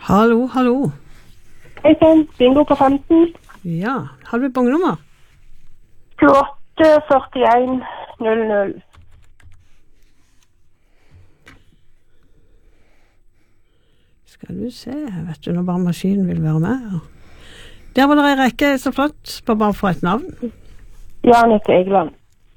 Hallo, hallo. Hei sann, bingo på 15. Ja, har du bongnummer? 28 41 00. Skal du se, vet du når bare maskinen vil være med. Der var det en rekke så flott, på bare for et navn. Janette Egeland.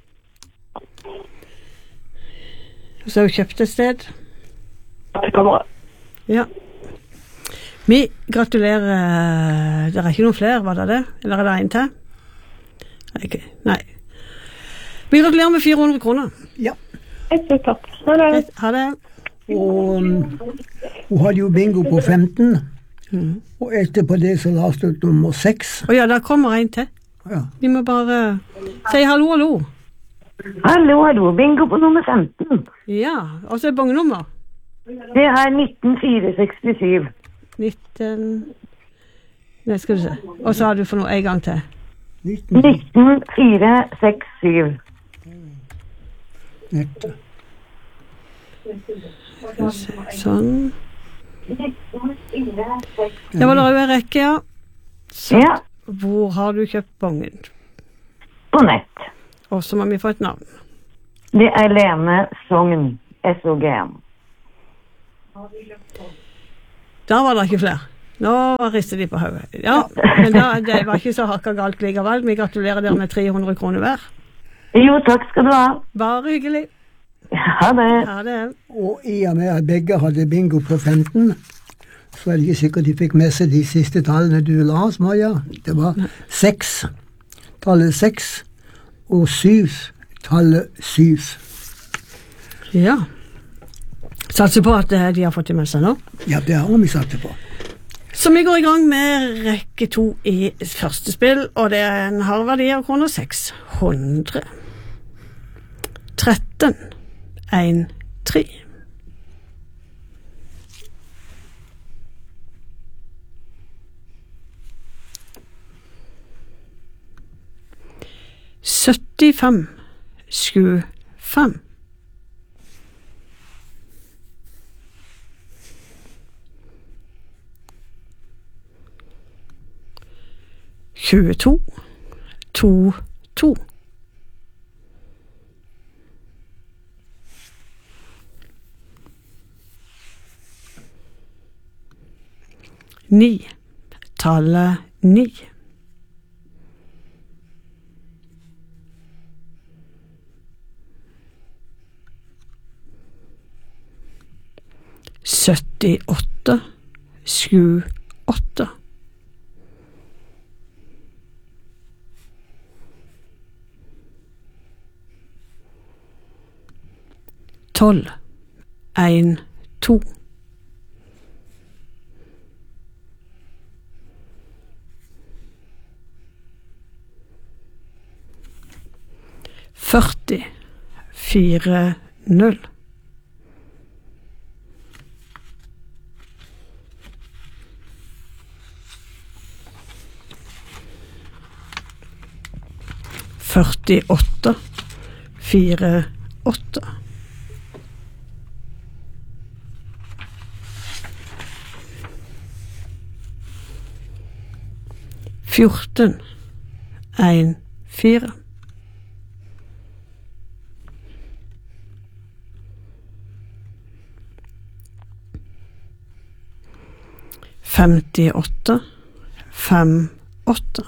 Så har du kjøpt et sted. Det kommer. Ja. Vi gratulerer, det er ikke noen flere, var det det? Eller er det en til? Nei. Vi gratulerer med 400 kroner. Ja. Takk. Ha det. Ha det. Og hun hadde jo bingo på 15, og etterpå det så la hun ut nummer 6. Ja, der kommer en til. Ja. Vi må bare si hallo, hallo. Hallo, bingo på nummer 15. Ja, og så er bongnummer. Det er 19467. 19... Nei, skal du se. Og så har du for noe en gang til. 19467. Nettopp. Sånn. Det var det jo en rekke, ja. Så, Ja, hvor har du kjøpt bongen? på nett. Og så må vi få et navn. Det er Lene Sogn, SOGN. Da var det ikke flere. Nå rister de på hodet. Ja, men det var ikke så hakka galt likevel. Vi gratulerer dere med 300 kroner hver. Jo, takk skal du ha. Bare hyggelig. Ha det. Ha det. Og i og med at begge hadde bingo på 15, så er det ikke sikkert de fikk med seg de siste tallene du la oss, Maja. Det var 6, tallet 6, og 7, tallet 7. Ja. Satser på at de har fått det med seg nå. Ja, det har vi satt det på. Så vi går i gang med rekke 2 i første spill, og det er en har verdi av kroner 600. 13, 1, 3. «75, 25. 22, 2, 2. 9, tallet 9. 78, 7, 8. 12, 1, 2. 40, 4, 0. 48, 4, 8. 14, 1, 4. 58, 5, 8.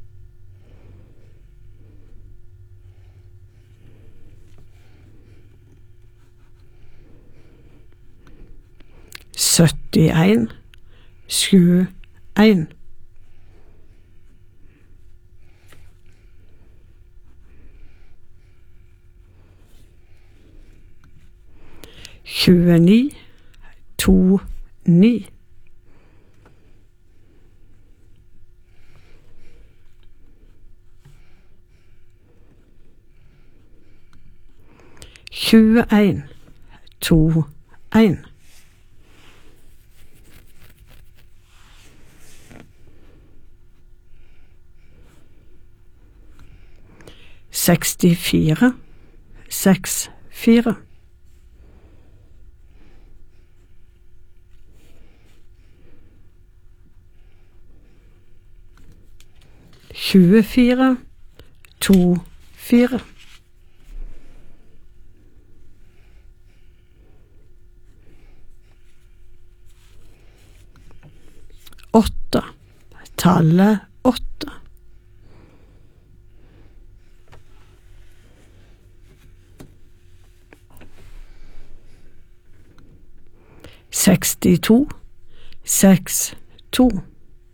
71, 7, 1. 29, 2, 9. 21, 2, 1. 64, 6, 4. 74, 24 24 8 tallet 8 62 62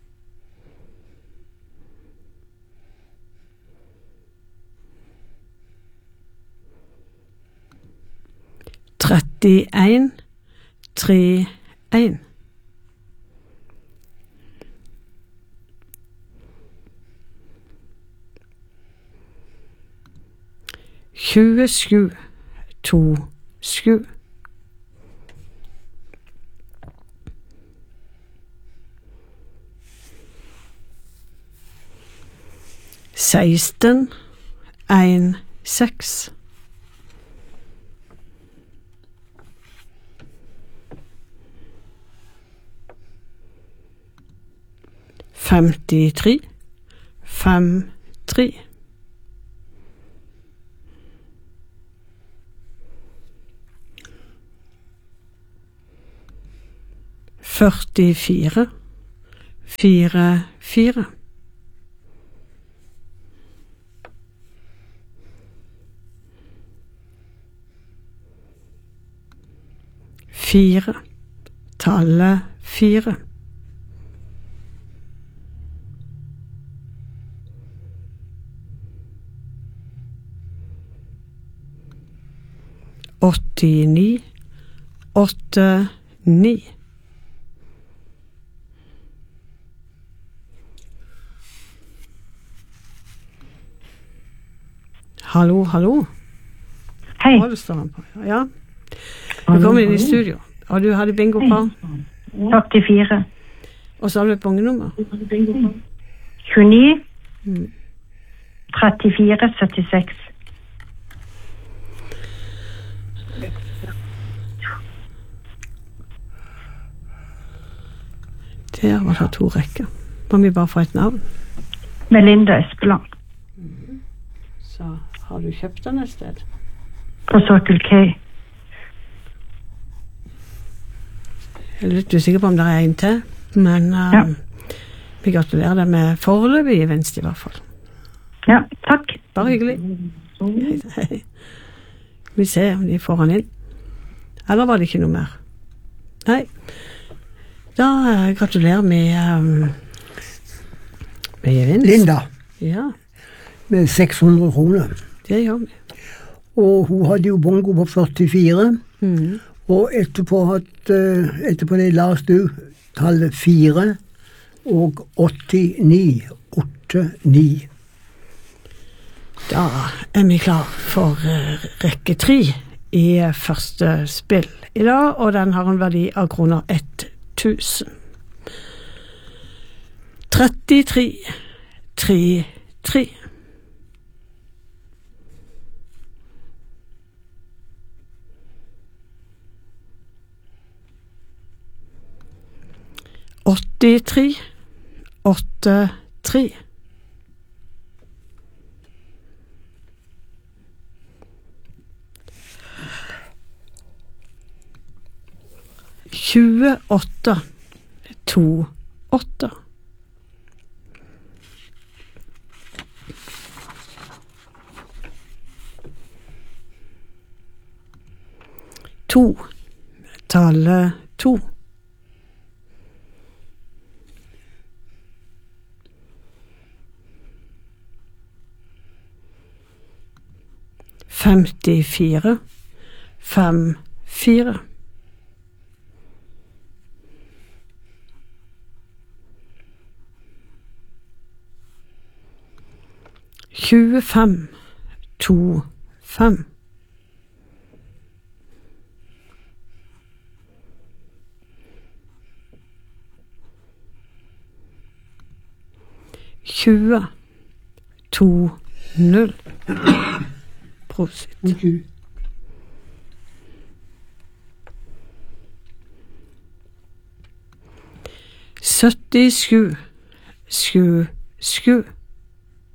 31 31 27 27 16 1 6 53 53 44 44 4 tallet 4 89 89 Hallo, hallo. Hei. Hva står han på? Ja. Du kom inn i studio, og du hadde bingo på. 44. Og så hadde du et bongenummer. 29. 34. 76. Der var det 2 rekker. Må vi bare få et navn? Melinda Espeland. Så har du kjøpt den et sted? På Circle K. Jeg er litt usikker på om det er en til, men Ja. vi gratulerer deg med foreløpig gevinst i hvert fall. Ja, takk. Bare hyggelig. Hei. Vi ser om de får han inn. Eller var det ikke noe mer? Nei. Da gratulerer med gevinst. Linda, Ja, med 600 kroner. det gjør vi. Og hun hadde jo bongo på 44. Mhm. Og etterpå det leste du tallet 4 og 89. 89. Da er vi klar for rekke 3 i første spill i dag, og den har en verdi av kroner 1000. 33 3 3 83 8 3 28 2 8 2 tallet 2 54 5 4 25 2 5 20 2 0 Prosit. 77 7 7